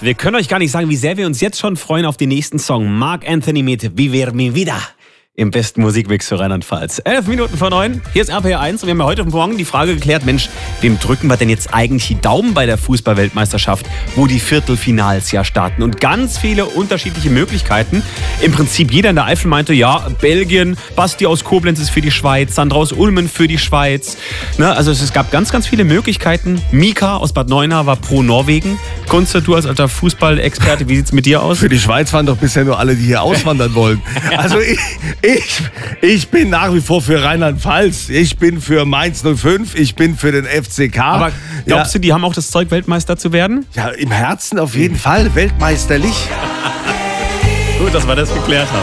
Wir können euch gar nicht sagen, wie sehr wir uns jetzt schon freuen auf den nächsten Song. Marc Anthony mit Vivir mi vida im besten Musikmix für Rheinland-Pfalz. 11 Minuten vor 9, hier ist RPR 1 und wir haben ja heute Morgen die Frage geklärt, Mensch, wem drücken wir denn jetzt eigentlich die Daumen bei der Fußball-Weltmeisterschaft, wo die Viertelfinals ja starten? Und ganz viele unterschiedliche Möglichkeiten. Im Prinzip jeder in der Eifel meinte, ja, Belgien, Basti aus Koblenz ist für die Schweiz, Sandra aus Ulmen für die Schweiz. Ne, also es gab ganz, ganz viele Möglichkeiten. Mika aus Bad Neuenahr war pro Norwegen. Kunze, du als alter Fußballexperte, wie sieht's mit dir aus? Für die Schweiz waren doch bisher nur alle, die hier auswandern wollen. Also ich bin nach wie vor für Rheinland-Pfalz. Ich bin für Mainz 05. Ich bin für den FCK. Aber glaubst du, die haben auch das Zeug, Weltmeister zu werden? Ja, im Herzen auf jeden Fall. Weltmeisterlich. Gut, dass wir das geklärt haben.